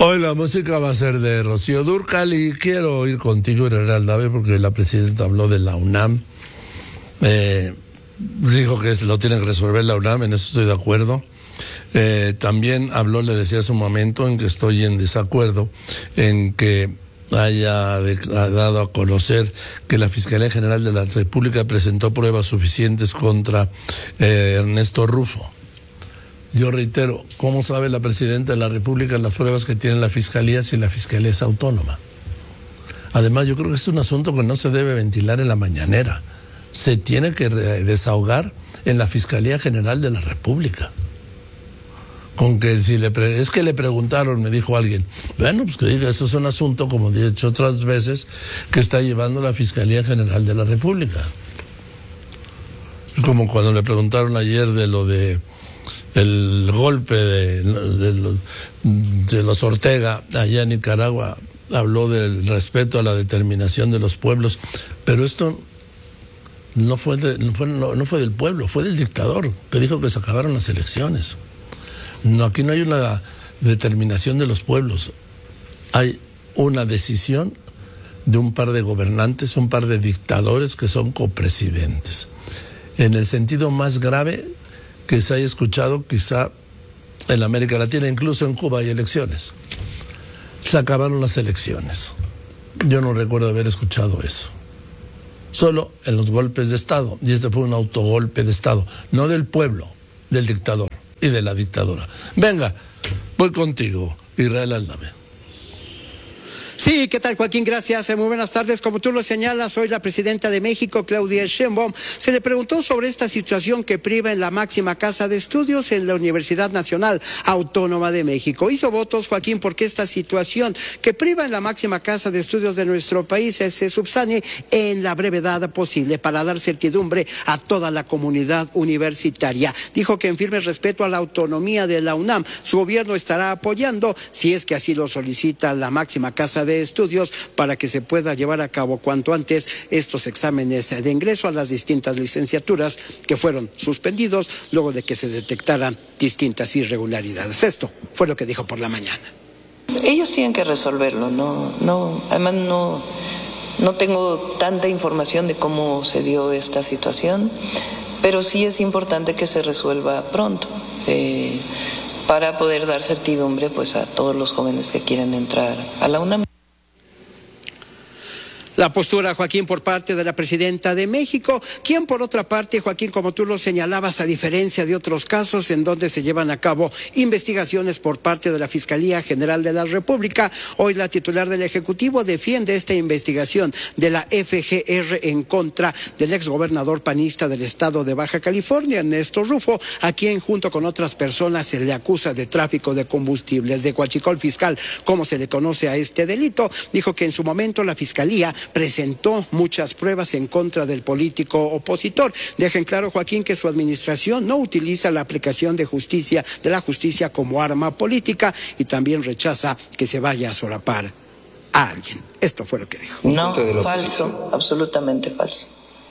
Hoy la música va a ser de Rocío Dúrcal y quiero ir contigo, Heralda, porque la presidenta habló de la UNAM. Dijo que lo tiene que resolver la UNAM, en eso estoy de acuerdo. También habló, le decía hace un momento, en que estoy en desacuerdo en que haya dado a conocer que la Fiscalía General de la República presentó pruebas suficientes contra Ernesto Rufo. Yo reitero, ¿cómo sabe la Presidenta de la República las pruebas que tiene la Fiscalía si la Fiscalía es autónoma? Además, yo creo que es un asunto que no se debe ventilar en la mañanera. Se tiene que desahogar en la Fiscalía General de la República. Con que es que le preguntaron, me dijo alguien, bueno, pues que diga, eso es un asunto, como he dicho otras veces, que está llevando la Fiscalía General de la República. Como cuando le preguntaron ayer de lo de el golpe de los Ortega allá en Nicaragua, habló del respeto a la determinación de los pueblos, pero esto no fue del pueblo, fue del dictador, que dijo que se acabaron las elecciones. No, aquí no hay una determinación de los pueblos, hay una decisión de un par de gobernantes, un par de dictadores que son copresidentes. En el sentido más grave que se haya escuchado quizá en América Latina, incluso en Cuba hay elecciones. Se acabaron las elecciones. Yo no recuerdo haber escuchado eso. Solo en los golpes de Estado, y este fue un autogolpe de Estado, no del pueblo, del dictador y de la dictadura. Venga, voy contigo, Israel Aldame. Sí, ¿qué tal, Joaquín? Gracias. Muy buenas tardes. Como tú lo señalas, hoy la presidenta de México, Claudia Sheinbaum, se le preguntó sobre esta situación que priva en la máxima casa de estudios en la Universidad Nacional Autónoma de México. Hizo votos, Joaquín, porque esta situación que priva en la máxima casa de estudios de nuestro país se subsane en la brevedad posible para dar certidumbre a toda la comunidad universitaria. Dijo que en firme respeto a la autonomía de la UNAM, su gobierno estará apoyando, si es que así lo solicita la máxima casa de estudios, para que se pueda llevar a cabo cuanto antes estos exámenes de ingreso a las distintas licenciaturas que fueron suspendidos luego de que se detectaran distintas irregularidades. Esto fue lo que dijo por la mañana. Ellos tienen que resolverlo, además no tengo tanta información de cómo se dio esta situación, pero sí es importante que se resuelva pronto. Para poder dar certidumbre pues a todos los jóvenes que quieren entrar a la UNAM. La postura, Joaquín, por parte de la presidenta de México, quien por otra parte, Joaquín, como tú lo señalabas, a diferencia de otros casos en donde se llevan a cabo investigaciones por parte de la Fiscalía General de la República, hoy la titular del Ejecutivo defiende esta investigación de la FGR en contra del exgobernador panista del estado de Baja California, Ernesto Rufo, a quien junto con otras personas se le acusa de tráfico de combustibles, de huachicol fiscal, como se le conoce a este delito. Dijo que en su momento la Fiscalía presentó muchas pruebas en contra del político opositor. Deja en claro, Joaquín, que su administración no utiliza la aplicación de la justicia como arma política, y también rechaza que se vaya a solapar a alguien. Esto fue lo que dijo. No, falso, absolutamente falso.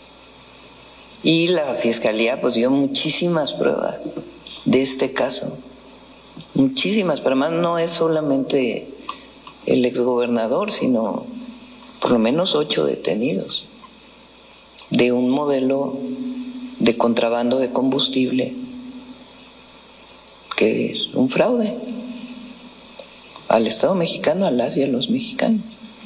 Y la Fiscalía pues dio muchísimas pruebas de este caso. Muchísimas, pero además no es solamente el exgobernador, sino por lo menos 8 detenidos de un modelo de contrabando de combustible que es un fraude al Estado mexicano, a las y a los mexicanos.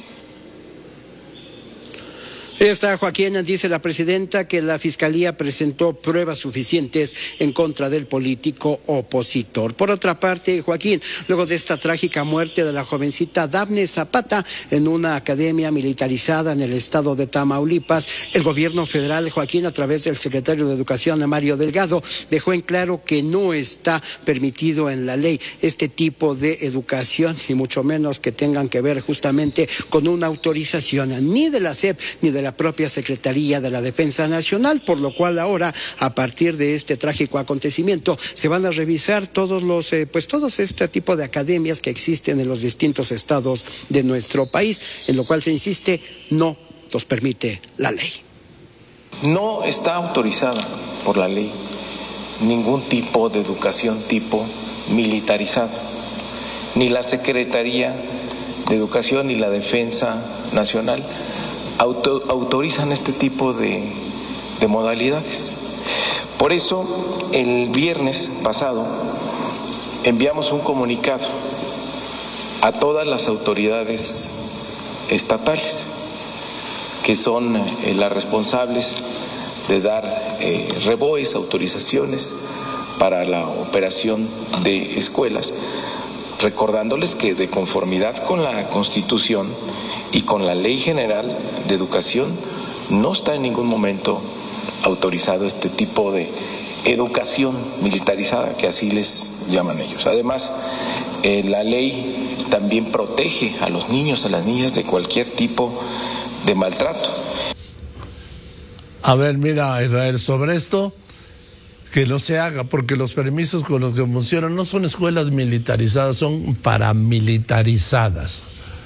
Está, Joaquín, dice la presidenta que la Fiscalía presentó pruebas suficientes en contra del político opositor. Por otra parte, Joaquín, luego de esta trágica muerte de la jovencita Dafne Zapata en una academia militarizada en el estado de Tamaulipas, el gobierno federal, Joaquín, a través del secretario de Educación, Mario Delgado, dejó en claro que no está permitido en la ley este tipo de educación, y mucho menos que tengan que ver justamente con una autorización ni de la SEP ni de la propia Secretaría de la Defensa Nacional, por lo cual ahora, a partir de este trágico acontecimiento, se van a revisar todos este tipo de academias que existen en los distintos estados de nuestro país, en lo cual se insiste, no los permite la ley. No está autorizada por la ley ningún tipo de educación tipo militarizada. ni la Secretaría de Educación ni la Defensa Nacional autorizan este tipo de modalidades. Por eso, el viernes pasado enviamos un comunicado a todas las autoridades estatales, que son las responsables de dar reboes, autorizaciones para la operación de escuelas, recordándoles que de conformidad con la Constitución y con la Ley General de Educación no está en ningún momento autorizado este tipo de educación militarizada, que así les llaman ellos. Además, la ley también protege a los niños, a las niñas de cualquier tipo de maltrato. A ver, mira, Israel, sobre esto, que no se haga, porque los permisos con los que funcionan no son escuelas militarizadas, son paramilitarizadas.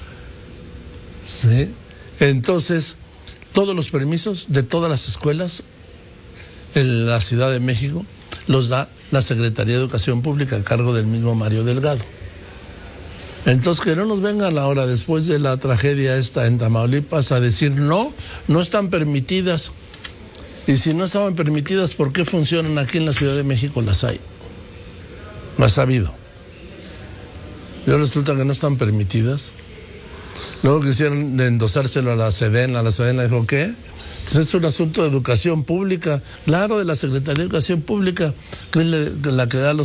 ¿Sí? Entonces, todos los permisos de todas las escuelas en la Ciudad de México los da la Secretaría de Educación Pública a cargo del mismo Mario Delgado. Entonces, que no nos vengan ahora, después de la tragedia esta en Tamaulipas, a decir no están permitidas. Y si no estaban permitidas, ¿por qué funcionan aquí en la Ciudad de México? Las hay. No has sabido. Y ahora resulta que no están permitidas. Luego quisieron endosárselo a la Sedena. La Sedena dijo, ¿qué? Pues es un asunto de educación pública. Claro, de la Secretaría de Educación Pública, que es la que da los